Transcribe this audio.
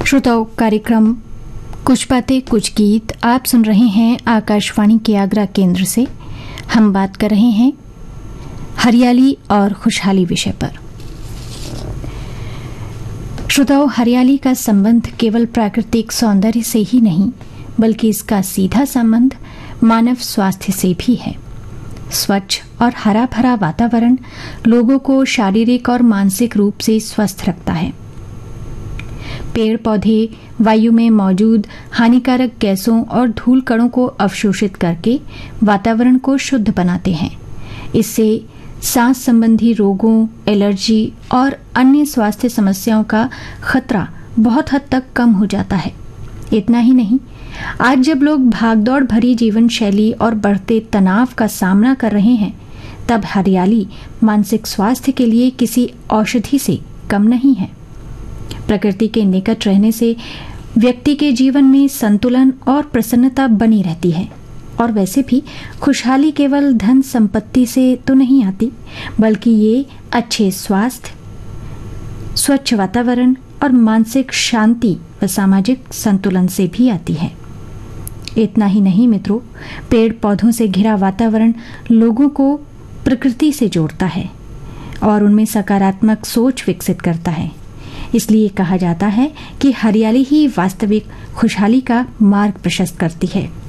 श्रोताओं, कार्यक्रम कुछ बातें कुछ गीत आप सुन रहे हैं आकाशवाणी के आगरा केंद्र से। हम बात कर रहे हैं हरियाली और खुशहाली विषय पर। श्रोताओं, हरियाली का संबंध केवल प्राकृतिक सौंदर्य से ही नहीं बल्कि इसका सीधा संबंध मानव स्वास्थ्य से भी है। स्वच्छ और हरा भरा वातावरण लोगों को शारीरिक और मानसिक रूप से स्वस्थ रखता है। पेड़ पौधे वायु में मौजूद हानिकारक गैसों और धूल कणों को अवशोषित करके वातावरण को शुद्ध बनाते हैं। इससे सांस संबंधी रोगों, एलर्जी और अन्य स्वास्थ्य समस्याओं का खतरा बहुत हद तक कम हो जाता है। इतना ही नहीं, आज जब लोग भागदौड़ भरी जीवन शैली और बढ़ते तनाव का सामना कर रहे हैं, तब हरियाली मानसिक स्वास्थ्य के लिए किसी औषधि से कम नहीं है। प्रकृति के निकट रहने से व्यक्ति के जीवन में संतुलन और प्रसन्नता बनी रहती है। और वैसे भी खुशहाली केवल धन संपत्ति से तो नहीं आती, बल्कि ये अच्छे स्वास्थ्य, स्वच्छ वातावरण और मानसिक शांति व सामाजिक संतुलन से भी आती है। इतना ही नहीं मित्रों, पेड़ पौधों से घिरा वातावरण लोगों को प्रकृति से जोड़ता है और उनमें सकारात्मक सोच विकसित करता है। इसलिए कहा जाता है कि हरियाली ही वास्तविक खुशहाली का मार्ग प्रशस्त करती है।